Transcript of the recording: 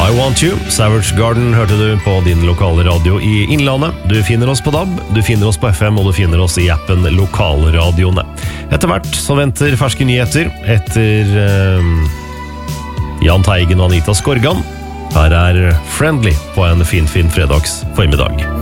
I Want You, Savage Garden hørte du på din lokale radio i Innlandet. Du finner oss på DAB, du finner oss på FM, og du finner oss i appen Lokalradioene. Etter hvert så venter ferske nyheter etter Jan Teigen og Anita Skorgan. Her er Friendly på en fin fredags formiddag.